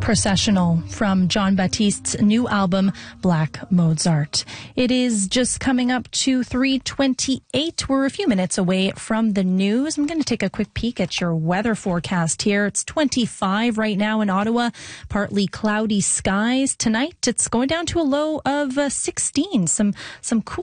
Processional from John Baptiste's new album, Black Mozart. It is just coming up to 3:28. We're a few minutes away from the news. I'm going to take a quick peek at your weather forecast here. It's 25 right now in Ottawa, partly cloudy skies. Tonight, it's going down to a low of 16. Some cool